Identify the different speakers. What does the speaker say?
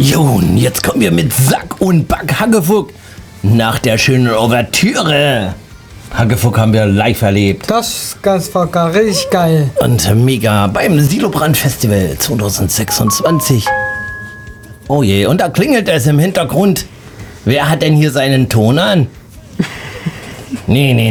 Speaker 1: Jo, und jetzt kommen wir mit Sack und Back Hackefuck nach der schönen Ouvertüre. Hackefuck haben wir live erlebt.
Speaker 2: Das war gar richtig geil.
Speaker 1: Und mega beim Silobrand Festival 2026. Oh je, und da klingelt es im Hintergrund. Wer hat denn hier seinen Ton an? Nee,